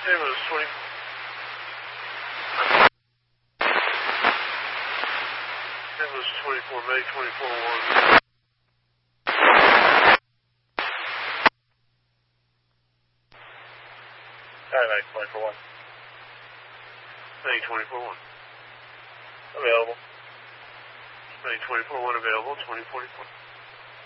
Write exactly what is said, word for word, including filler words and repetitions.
Same as twenty. Same as twenty-four May twenty-four one. Alright, twenty-four one. May twenty-four one. Available. May twenty-four one available, twenty forty-four.